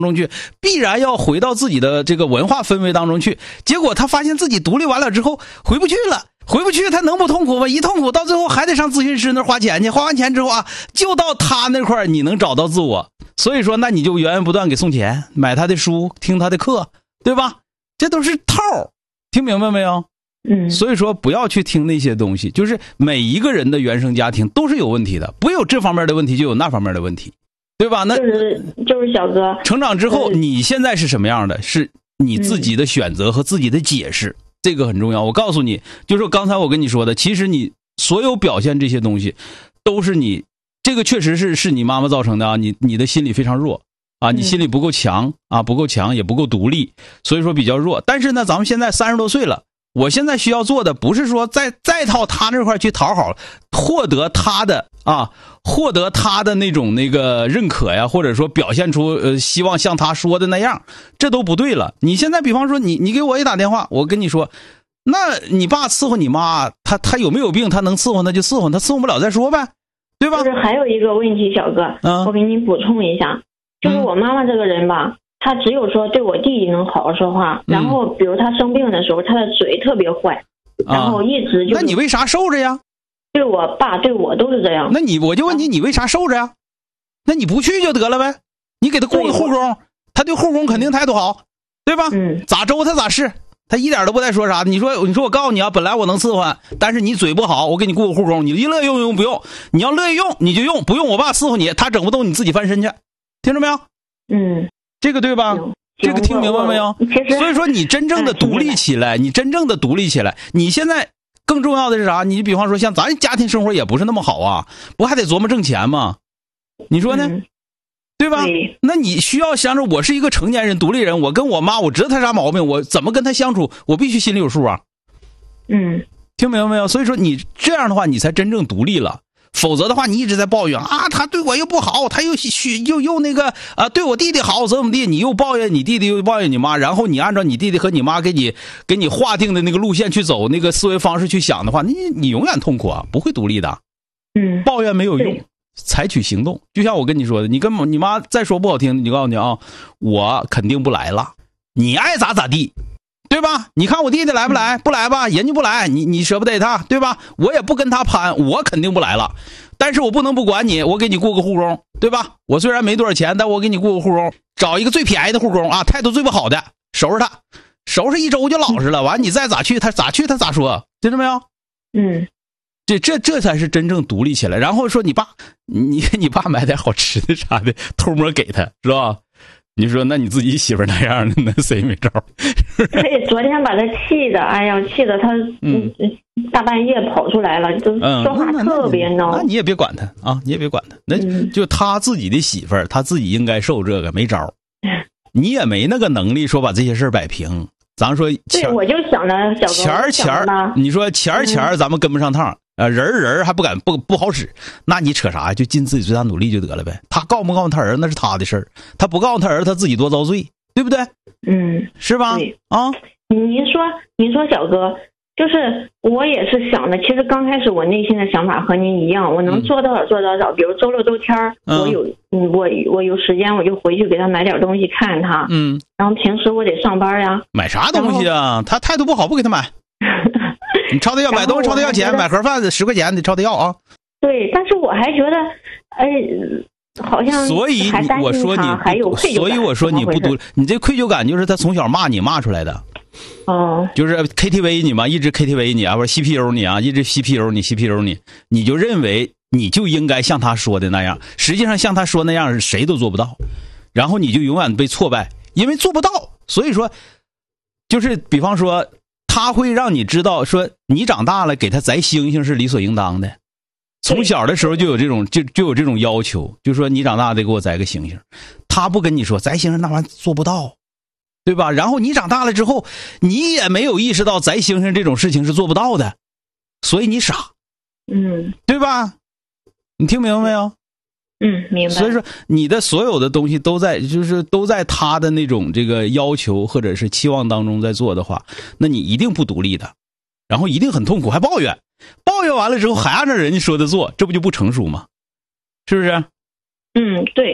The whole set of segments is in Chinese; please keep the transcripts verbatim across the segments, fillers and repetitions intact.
中去，必然要回到自己的这个文化氛围当中去。结果他发现自己独立完了之后回不去了，回不去他能不痛苦吗？一痛苦到最后还得上咨询师那花钱去，花完钱之后啊，就到他那块你能找到自我。所以说那你就源源不断给送钱，买他的书，听他的课，对吧？这都是套，听明白没有？ 嗯， 所以说不要去听那些东西，就是每一个人的原生家庭都是有问题的，不有这方面的问题就有那方面的问题，对吧？那就是就是小哥成长之后你现在是什么样的，是你自己的选择和自己的解释，嗯，这个很重要。我告诉你，就是刚才我跟你说的，其实你所有表现这些东西都是你，这个确实是是你妈妈造成的啊，你你的心理非常弱啊，你心理不够强啊，不够强也不够独立，所以说比较弱。但是呢，咱们现在三十多岁了，我现在需要做的不是说再再到他那块去讨好，获得他的啊，获得他的那种那个认可呀，或者说表现出呃希望像他说的那样，这都不对了。你现在比方说你你给我一打电话，我跟你说，那你爸伺候你妈，他他有没有病，他能伺候那就伺候，他伺候不了再说呗，对吧？ 就是还有一个问题，小哥，嗯，我给你补充一下，就是我妈妈这个人吧。嗯，他只有说对我弟弟能好好说话，然后比如他生病的时候，他的嘴特别坏， 嗯， 然后一直就， 那你为啥受着呀？ 对我爸对我都是这样。 那你我就问你，你为啥受着呀？那你不去就得了呗，你给他雇个护工，他对护工肯定态度好，对吧？ 嗯， 咋周他咋是，他一点都不带说啥的。你说你说我告诉你啊，本来我能伺候，但是你嘴不好，我给你雇个护工，你一乐意用用不用，你要乐意用你就用，不用我爸伺候你，他整不动你自己翻身去，听着没有？ 嗯， 这个对吧？这个听明白没有？所以说你真正的独立起来，你真正的独立起来，你现在更重要的是啥？你比方说像咱家庭生活也不是那么好啊，不还得琢磨挣钱吗？你说呢？ 嗯， 对吧？对，那你需要想着我是一个成年人独立人，我跟我妈我知道她啥毛病，我怎么跟她相处，我必须心里有数啊。 嗯， 听明白没有？所以说你这样的话你才真正独立了。否则的话，你一直在抱怨啊，他对我又不好，他又又又那个啊，对我弟弟好怎么地？你又抱怨你弟弟，又抱怨你妈，然后你按照你弟弟和你妈给你给你划定的那个路线去走，那个思维方式去想的话，你你永远痛苦啊，不会独立的。 嗯， 抱怨没有用，采取行动。就像我跟你说的，你跟你妈再说不好听，你告诉你啊，我肯定不来了，你爱咋咋地。对吧？你看我弟弟来不来？不来吧，人家不来，你你舍不得他，对吧？我也不跟他攀，我肯定不来了。但是我不能不管你，我给你雇个护工，对吧？我虽然没多少钱，但我给你雇个护工，找一个最便宜的护工啊，态度最不好的，收拾他，收拾一周就老实了。完，你再咋去，他咋去他咋说，听着没有？ 嗯， 这这这才是真正独立起来。然后说你爸，你给你爸买点好吃的啥的，偷摸给他，是吧？你说那你自己媳妇那样的，那谁没招？ 所以昨天把他气的，哎呀，气的他嗯大半夜跑出来了，就说话特别孬。 嗯、那, 那, 那你也别管他啊，你也别管他，那就他自己的媳妇儿，他自己应该受这个，没招。你也没那个能力说把这些事儿摆平。咱说对，我就想着小哥钱儿钱儿，你说钱儿钱儿，咱们跟不上趟。呃，人人还不敢不不好使，那你扯啥呀？就尽自己最大努力就得了呗。他告不告诉他儿那是他的事儿，他不告诉他儿他自己多遭罪，对不对？ 嗯， 是吧？啊， 您说您说小哥，就是我也是想的，其实刚开始我内心的想法和您一样，我能做到少做到少。比如周六周天儿， 嗯、 我有嗯我我有时间我就回去给他买点东西看他， 嗯， 然后平时我得上班呀。 买啥东西啊？他态度不好不给他买。你朝他要买东西，朝他要钱，买盒饭十块钱，你朝他要啊。 对，但是我还觉得，哎，好像所以我说你还有愧疚感， 所以我说你不独，你这愧疚感就是他从小骂你骂出来的。 哦， 就是 K T V 你嘛，一直 K T V 你啊，或者 C P U 你啊，一直 C P U 你 C P U 你，你就认为你就应该像他说的那样，实际上像他说那样谁都做不到，然后你就永远被挫败，因为做不到，所以说就是比方说。他会让你知道说你长大了给他摘星星是理所应当的，从小的时候就有这种就就有这种要求，就说你长大得给我摘个星星。他不跟你说摘星星那玩意儿做不到，对吧？然后你长大了之后你也没有意识到摘星星这种事情是做不到的，所以你傻， 嗯， 对吧？你听明白没有？ 嗯，明白。 所以说你的所有的东西都在就是都在他的那种这个要求或者是期望当中在做的话，那你一定不独立的，然后一定很痛苦，还抱怨抱怨完了之后还按照人家说的做，这不就不成熟吗？是不是？ 嗯，对。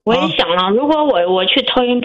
我也想了，如果我我去超音